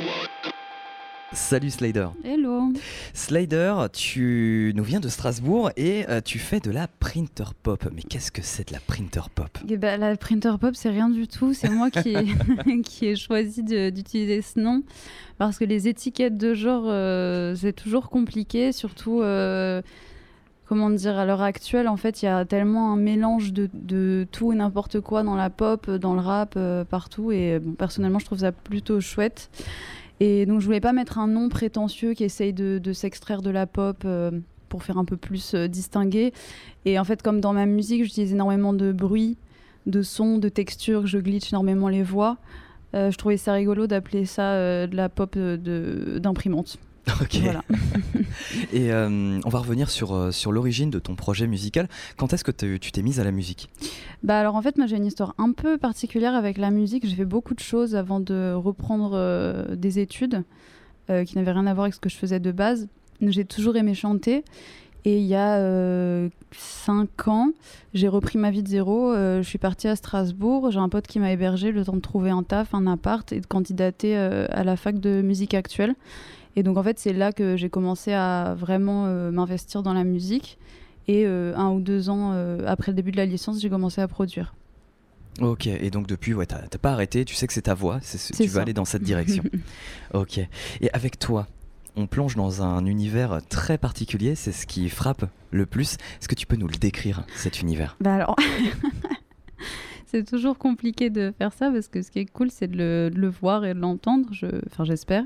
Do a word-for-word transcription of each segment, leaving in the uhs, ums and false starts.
Salut Slider. Hello. Slider, tu nous viens de Strasbourg et euh, tu fais de la printer pop. Mais qu'est-ce que c'est de la printer pop ? Eh ben, la printer pop, c'est rien du tout. C'est moi qui ai, qui ai choisi de, d'utiliser ce nom parce que les étiquettes de genre, euh, c'est toujours compliqué. Surtout, euh, comment dire, à l'heure actuelle, en fait, il y a tellement un mélange de, de tout et n'importe quoi dans la pop, dans le rap, euh, partout. Et bon, personnellement, je trouve ça plutôt chouette. Et donc, je voulais pas mettre un nom prétentieux qui essaye de, de s'extraire de la pop euh, pour faire un peu plus euh, distingué. Et en fait, comme dans ma musique, j'utilise énormément de bruit, de sons, de textures, je glitch énormément les voix. Euh, je trouvais ça rigolo d'appeler ça euh, de la pop de, de, d'imprimante. Ok. Voilà. Et euh, on va revenir sur, euh, sur l'origine de ton projet musical. Quand est-ce que tu t'es mise à la musique ? Bah alors en fait, moi j'ai une histoire un peu particulière avec la musique. J'ai fait beaucoup de choses avant de reprendre euh, des études euh, qui n'avaient rien à voir avec ce que je faisais de base. J'ai toujours aimé chanter. Et il y a euh, cinq ans, j'ai repris ma vie de zéro. Euh, je suis partie à Strasbourg. J'ai un pote qui m'a hébergée le temps de trouver un taf, un appart et de candidater euh, à la fac de musique actuelle. Et donc en fait, c'est là que j'ai commencé à vraiment euh, m'investir dans la musique. Et euh, un ou deux ans euh, après le début de la licence, j'ai commencé à produire. Ok, et donc depuis, ouais, t'as, t'as pas arrêté, tu sais que c'est ta voix, c'est, C'est tu ça. vas aller dans cette direction. Ok, et avec toi, on plonge dans un univers très particulier, c'est ce qui frappe le plus. Est-ce que tu peux nous le décrire, cet univers ? Bah alors, c'est toujours compliqué de faire ça parce que ce qui est cool, c'est de le, de le voir et de l'entendre, je... enfin j'espère.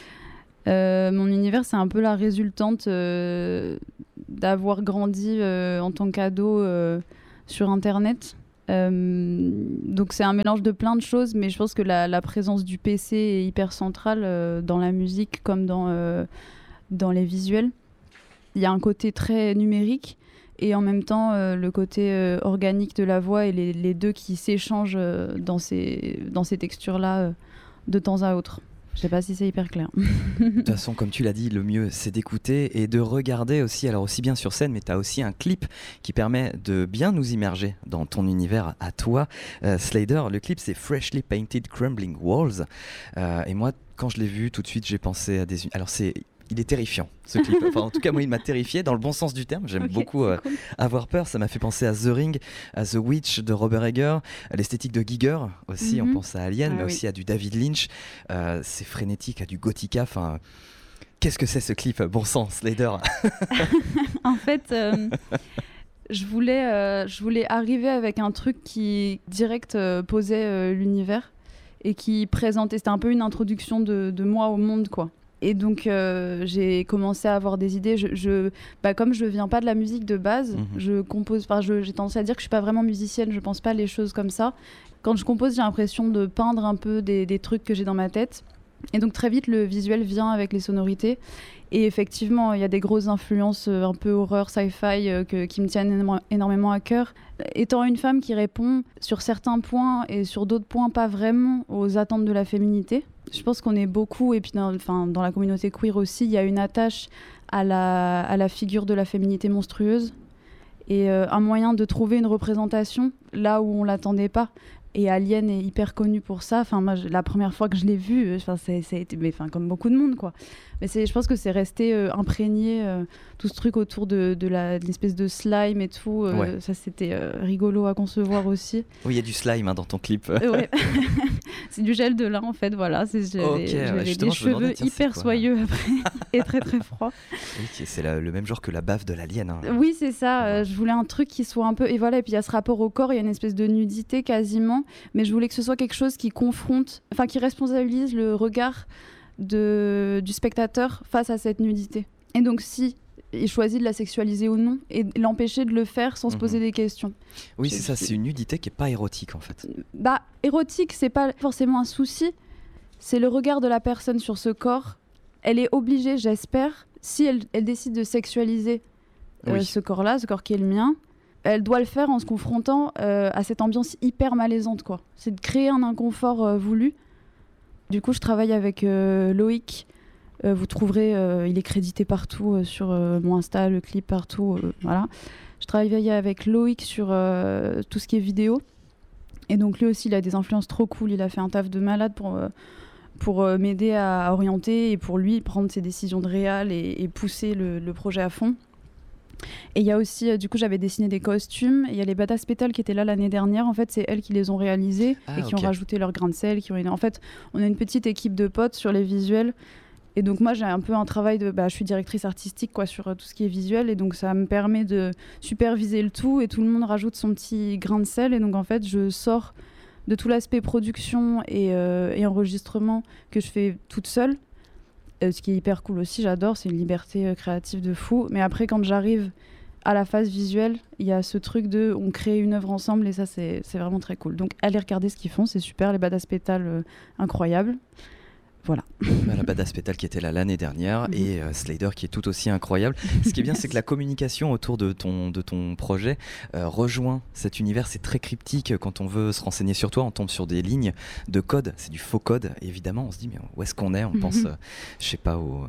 Euh, mon univers, c'est un peu la résultante euh, d'avoir grandi euh, en tant qu'ado euh, sur Internet. Euh, donc c'est un mélange de plein de choses, mais je pense que la, la présence du P C est hyper centrale euh, dans la musique comme dans, euh, dans les visuels. Il y a un côté très numérique et en même temps euh, le côté euh, organique de la voix et les, les deux qui s'échangent euh, dans ces, dans ces textures-là euh, de temps à autre. Je sais pas si c'est hyper clair. De toute façon, comme tu l'as dit, le mieux c'est d'écouter et de regarder aussi, alors aussi bien sur scène, mais tu as aussi un clip qui permet de bien nous immerger dans ton univers à toi. Euh, Slider, le clip c'est Freshly Painted Crumbling Walls. Euh, et moi, quand je l'ai vu, tout de suite j'ai pensé à des... Alors c'est... Il est terrifiant, ce clip. Enfin, en tout cas, moi, il m'a terrifié dans le bon sens du terme. J'aime okay, beaucoup euh, cool. avoir peur. Ça m'a fait penser à The Ring, à The Witch de Robert Egger, à l'esthétique de Giger aussi. Mm-hmm. On pense à Alien, ah, mais oui. aussi à du David Lynch. Euh, c'est frénétique, à du Gothica. Enfin, qu'est-ce que c'est ce clip ? Bon sang, Slider. En fait, euh, je voulais, euh, je voulais arriver avec un truc qui direct euh, posait euh, l'univers et qui présentait. C'était un peu une introduction de, de moi au monde, quoi. Et donc euh, j'ai commencé à avoir des idées. Je, je, bah, comme je viens pas de la musique de base, mmh. je compose. Enfin, je, j'ai tendance à dire que je suis pas vraiment musicienne. Je pense pas les choses comme ça. Quand je compose, j'ai l'impression de peindre un peu des, des trucs que j'ai dans ma tête. Et donc très vite, le visuel vient avec les sonorités. Et effectivement, il y a des grosses influences euh, un peu horreur, sci-fi euh, que, qui me tiennent énormément, énormément à cœur. Étant une femme qui répond sur certains points et sur d'autres points pas vraiment aux attentes de la féminité, je pense qu'on est beaucoup, et puis dans, enfin, dans la communauté queer aussi, il y a une attache à la, à la figure de la féminité monstrueuse et euh, un moyen de trouver une représentation là où on l'attendait pas. Et Alien est hyper connu pour ça. Enfin, moi, je, la première fois que je l'ai vu, enfin, c'est, c'est, mais, enfin, comme beaucoup de monde, quoi. Mais c'est, je pense que c'est resté euh, imprégné, euh, tout ce truc autour de, de, la, de l'espèce de slime et tout. Euh, ouais. Ça, c'était euh, rigolo à concevoir aussi. Oui, il y a du slime hein, dans ton clip. Euh, ouais. C'est du gel de lin, en fait, voilà. C'est, j'avais okay, j'avais ouais, des cheveux demandais, tiens, hyper soyeux après et très, très froids. Oui, c'est la, le même genre que la baffe de l'alien. Hein. Oui, c'est ça. Euh, je voulais un truc qui soit un peu... Et voilà, et puis il y a ce rapport au corps, il y a une espèce de nudité quasiment. Mais je voulais que ce soit quelque chose qui confronte, enfin qui responsabilise le regard de, du spectateur face à cette nudité. Et donc si il choisit de la sexualiser ou non, et l'empêcher de le faire sans mmh. se poser des questions. Oui, je, c'est ça, c'est une nudité qui n'est pas érotique en fait. Bah, érotique, c'est pas forcément un souci, c'est le regard de la personne sur ce corps. Elle est obligée, j'espère, si elle, elle décide de sexualiser euh, oui. ce corps-là, ce corps qui est le mien, elle doit le faire en se confrontant euh, à cette ambiance hyper malaisante, quoi. C'est de créer un inconfort euh, voulu. Du coup, je travaille avec euh, Loïc. Euh, vous trouverez, euh, il est crédité partout euh, sur euh, mon Insta, le clip partout. Euh, voilà. Je travaille avec Loïc sur euh, tout ce qui est vidéo. Et donc lui aussi, il a des influences trop cool. Il a fait un taf de malade pour, euh, pour euh, m'aider à, à orienter et pour lui prendre ses décisions de réal et, et pousser le, le projet à fond. Et il y a aussi, euh, du coup, j'avais dessiné des costumes. Il y a les Badass Pétales qui étaient là l'année dernière. En fait, c'est elles qui les ont réalisés Ah, et qui ok. ont rajouté leur grain de sel. Qui ont... En fait, on a une petite équipe de potes sur les visuels. Et donc moi, j'ai un peu un travail de... Bah, je suis directrice artistique quoi, sur euh, tout ce qui est visuel. Et donc ça me permet de superviser le tout. Et tout le monde rajoute son petit grain de sel. Et donc en fait, je sors de tout l'aspect production et, euh, et enregistrement que je fais toute seule. Euh, ce qui est hyper cool aussi, j'adore, c'est une liberté euh, créative de fou. Mais après, quand j'arrive à la phase visuelle, il y a ce truc de on crée une œuvre ensemble et ça, c'est, c'est vraiment très cool. Donc, allez regarder ce qu'ils font, c'est super. Les Badass Pétales, euh, incroyables. Voilà. Bah, la Badass Pétale qui était là l'année dernière Mhm. et euh, Slader qui est tout aussi incroyable. Ce qui est bien, c'est que la communication autour de ton, de ton projet euh, rejoint cet univers. C'est très cryptique. Quand on veut se renseigner sur toi, on tombe sur des lignes de code. C'est du faux code, évidemment. On se dit, mais où est-ce qu'on est? On pense, euh, je sais pas, au...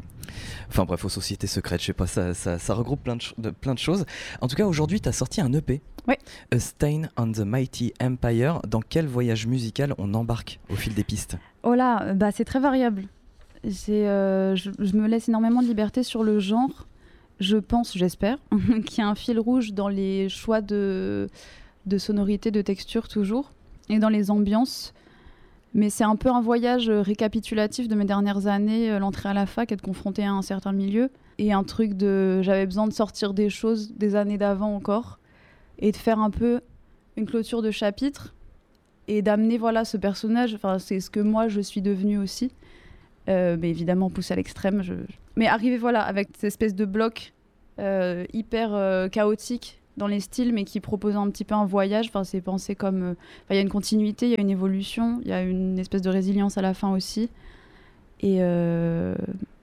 Enfin bref, aux sociétés secrètes, je sais pas, ça, ça, ça regroupe plein de, ch- de- plein de choses. En tout cas, aujourd'hui, tu as sorti un E P. Ouais. A Stain on the Mighty Empire. Dans quel voyage musical on embarque au fil des pistes? Oh là, euh, bah, c'est très variable. C'est, euh, je, je me laisse énormément de liberté sur le genre. Je pense, j'espère, qu'il y a un fil rouge dans les choix de, de sonorité, de texture toujours, et dans les ambiances. Mais c'est un peu un voyage euh, récapitulatif de mes dernières années, euh, l'entrée à la fac, être confrontée à un certain milieu, et un truc de... J'avais besoin de sortir des choses des années d'avant encore, et de faire un peu une clôture de chapitre, et d'amener voilà, ce personnage, enfin, c'est ce que moi je suis devenue aussi, euh, mais évidemment poussé à l'extrême. Je... Mais arriver voilà, avec cette espèce de bloc euh, hyper euh, chaotique dans les styles, mais qui propose un petit peu un voyage. Enfin, c'est pensé comme... euh, il y a une continuité, il y a une évolution, il y a une espèce de résilience à la fin aussi. Et euh,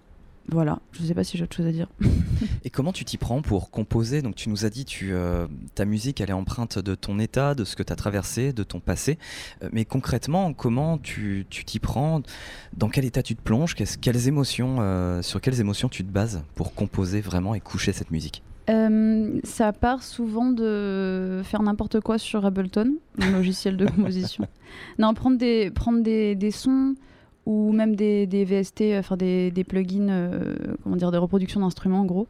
voilà, je ne sais pas si j'ai autre chose à dire. Et comment tu t'y prends pour composer? Donc tu nous as dit tu euh, ta musique elle est empreinte de ton état, de ce que tu as traversé, de ton passé. Euh, mais concrètement, comment tu tu t'y prends? Dans quel état tu te plonges? Qu'est-ce- quelles émotions, euh, sur quelles émotions tu te bases pour composer vraiment et coucher cette musique? Euh, ça part souvent de faire n'importe quoi sur Ableton, mon logiciel de composition. Non, prendre des, prendre des, des sons ou même des, des V S T, enfin des, des plugins, euh, comment dire, des reproductions d'instruments en gros,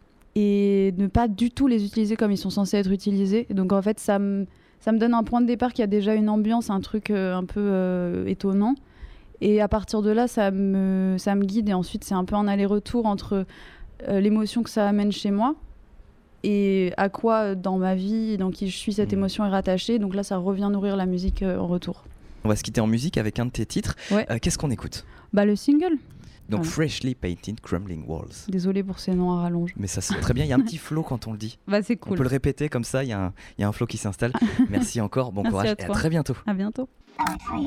et ne pas du tout les utiliser comme ils sont censés être utilisés. Et donc en fait, ça me ça me donne un point de départ qui a déjà une ambiance, un truc euh, un peu euh, étonnant. Et à partir de là, ça me, ça me guide. Et ensuite, c'est un peu un aller-retour entre euh, l'émotion que ça amène chez moi et à quoi dans ma vie, dans qui je suis, cette Mmh. émotion est rattachée. Donc là, ça revient nourrir la musique euh, en retour. On va se quitter en musique avec un de tes titres. Ouais. Euh, qu'est-ce qu'on écoute? Bah, le single. Donc Ah. Freshly Painted Crumbling Walls. Désolée pour ces noms à rallonge. Mais ça sonne très bien, il y a un petit flow quand on le dit. Bah, c'est On cool. peut le répéter comme ça, il y a un, il y a un flow qui s'installe. Merci encore, bon Merci courage à et à toi. très bientôt. À bientôt. Free